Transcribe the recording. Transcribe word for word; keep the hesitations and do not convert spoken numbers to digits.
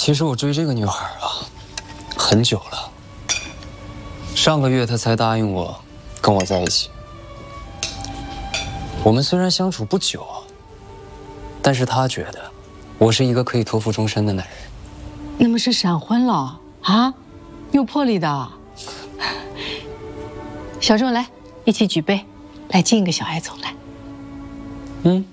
其实我追这个女孩啊，很久了。上个月她才答应我，跟我在一起。我们虽然相处不久，但是她觉得我是一个可以托付终身的男人。 那么是闪婚了啊？有魄力的。小仲来，一起举杯，来敬一个小爱总来。 嗯。